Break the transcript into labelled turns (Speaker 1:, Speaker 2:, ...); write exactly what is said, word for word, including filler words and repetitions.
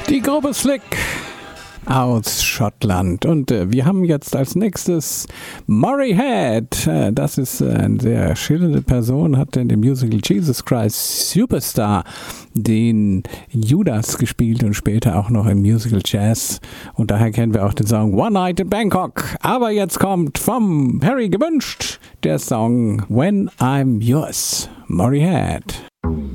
Speaker 1: Die Gruppe Slick aus Schottland. Und äh, wir haben jetzt als nächstes Murray Head. Äh, das ist äh, eine sehr schillernde Person, hat in dem Musical Jesus Christ Superstar den Judas gespielt und später auch noch im Musical Jazz. Und daher kennen wir auch den Song One Night in Bangkok. Aber jetzt kommt vom Harry gewünscht der Song When I'm Yours. Murray Head.